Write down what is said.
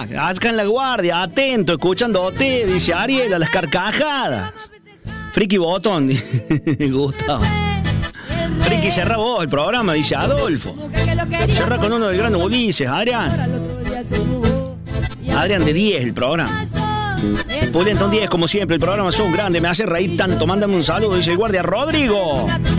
acá en La Guardia, atento, escuchándote, dice Ariel, a las carcajadas. Friki Botón, Gustavo. Friki, cerra vos el programa, dice Adolfo. Cerra con uno del gran Ulises, Adrián. Adrián de 10 el programa. Pulientón 10, como siempre, el programa es un grande, me hace reír tanto. Mándame un saludo, dice el guardia Rodrigo.